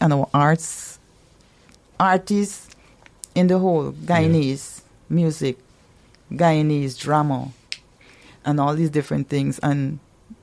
and our artists in the whole Guyanese music, Guyanese drama, and all these different things. And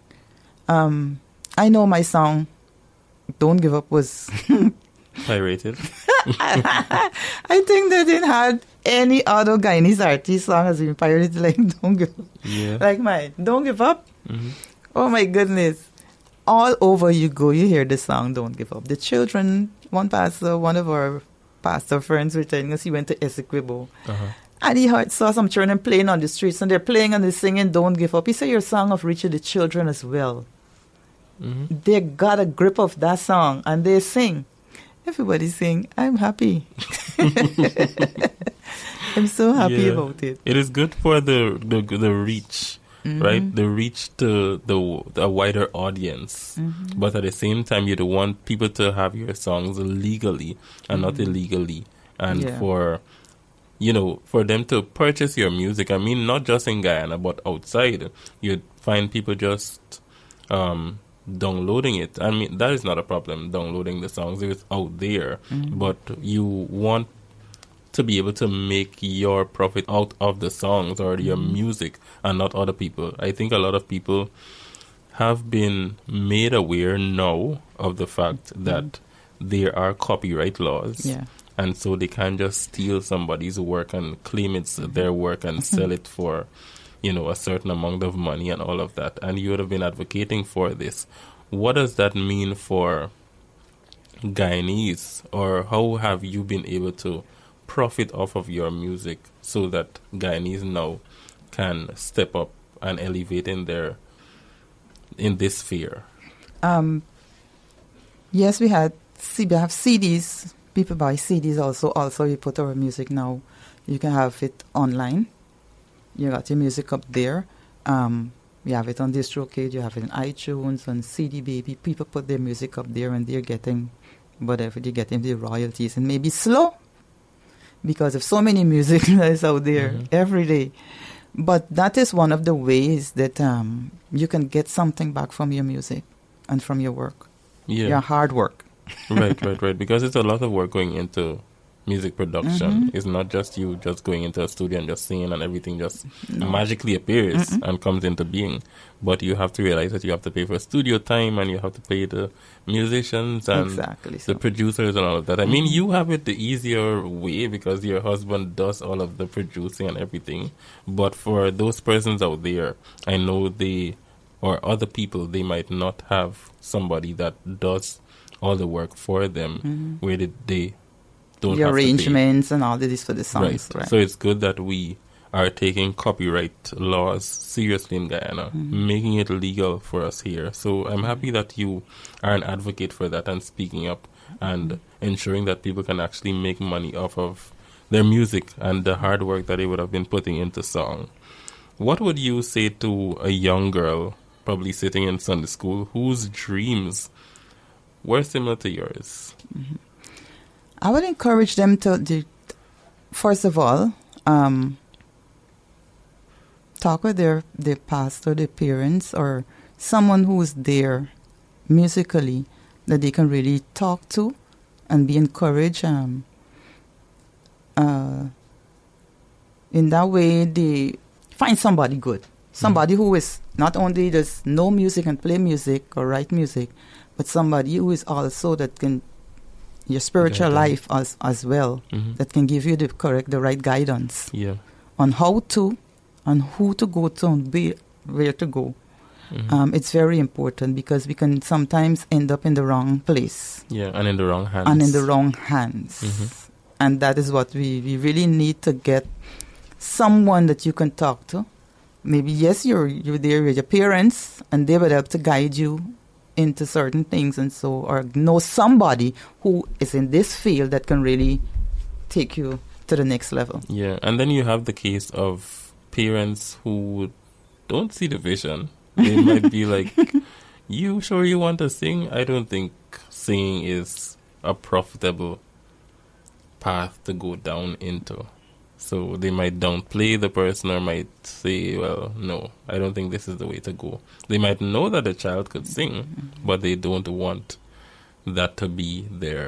I know my song, Don't Give Up, was pirated. I think they didn't have any other Guyanese artist song has been pirated like Don't Give Up. Yeah. Like mine, Don't Give Up. Mm-hmm. Oh my goodness. All over you go, you hear the song Don't Give Up. The children, one of our pastor friends were telling us he went to Essequibo. And he saw some children playing on the streets, and they're playing and they're singing Don't Give Up. He said, your song of reaching the children as well. Mm-hmm. They got a grip of that song and they sing. Everybody sing. I'm happy. I'm so happy about it. It is good for the reach, right? The reach to the wider audience. Mm-hmm. But at the same time, you don't want people to have your songs legally and not illegally. And for them to purchase your music, I mean, not just in Guyana, but outside, you'd find people just downloading it. I mean, that is not a problem, downloading the songs. It's out there. Mm-hmm. But you want to be able to make your profit out of the songs or your music and not other people. I think a lot of people have been made aware now of the fact that there are copyright laws. Yeah. And so they can't just steal somebody's work and claim it's their work and sell it for, a certain amount of money and all of that. And you would have been advocating for this. What does that mean for Guyanese? Or how have you been able to profit off of your music so that Guyanese now can step up and elevate in this sphere? Yes, we have CDs. People buy CDs also. Also, we put our music now. You can have it online. You got your music up there. You have it on DistroKid. You have it in iTunes and CD Baby. People put their music up there and they're getting whatever. They're getting the royalties. And maybe slow because of so many music that is out there every day. But that is one of the ways that you can get something back from your music and from your work. Yeah. Your hard work. Right. Because it's a lot of work going into music production. It's not just you just going into a studio and just singing and everything just magically appears and comes into being. But you have to realize that you have to pay for studio time and you have to pay the musicians and the producers and all of that. I mean, you have it the easier way because your husband does all of the producing and everything. But for those persons out there, I know or other people, they might not have somebody that does all the work for them where they don't the have arrangements to pay. And all of this for the songs. Right. So it's good that we are taking copyright laws seriously in Guyana, making it legal for us here. So I'm happy that you are an advocate for that and speaking up and ensuring that people can actually make money off of their music and the hard work that they would have been putting into song. What would you say to a young girl, probably sitting in Sunday school, whose dreams were similar to yours? I would encourage them to first of all, talk with their pastor, their parents, or someone who is there musically that they can really talk to and be encouraged. In that way, they find somebody good. Somebody who is not only just know music and play music or write music, but somebody who is also that can your spiritual life as well, that can give you the right guidance on how to and who to go to and where to go. It's very important because we can sometimes end up in the wrong place. Yeah, and in the wrong hands. And that is what we really need to get someone that you can talk to. Maybe, yes, you're there with your parents and they will help to guide you into certain things and so, or know somebody who is in this field that can really take you to the next level. Yeah, and then you have the case of parents who don't see the vision. They might be like, you sure you want to sing? I don't think singing is a profitable path to go down into. So they might downplay the person or might say, well, no, I don't think this is the way to go. They might know that the child could sing, but they don't want that to be their